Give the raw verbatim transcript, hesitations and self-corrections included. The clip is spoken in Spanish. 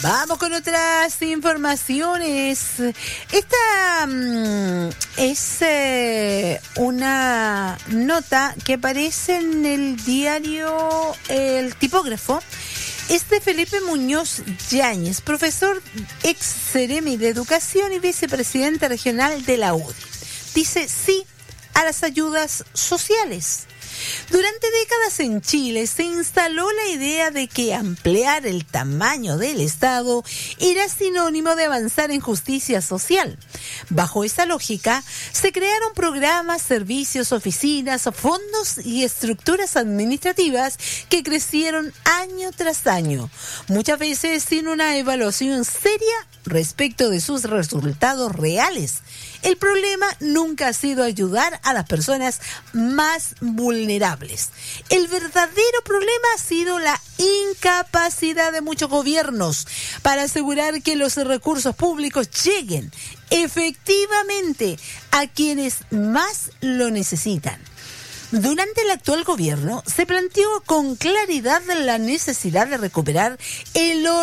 Vamos con otras informaciones. Esta um, es eh, una nota que aparece en el diario El Tipógrafo. Es de Felipe Muñoz Yáñez, profesor ex Ceremi de Educación y vicepresidente regional de la U D I. Dice sí a las ayudas sociales. Durante décadas en Chile se instaló la idea de que ampliar el tamaño del Estado era sinónimo de avanzar en justicia social. Bajo esa lógica, se crearon programas, servicios, oficinas, fondos y estructuras administrativas que crecieron año tras año, muchas veces sin una evaluación seria respecto de sus resultados reales. El problema nunca ha sido ayudar a las personas más vulnerables. El verdadero problema ha sido la incapacidad de muchos gobiernos para asegurar que los recursos públicos lleguen efectivamente a quienes más lo necesitan. Durante el actual gobierno se planteó con claridad la necesidad de recuperar el orden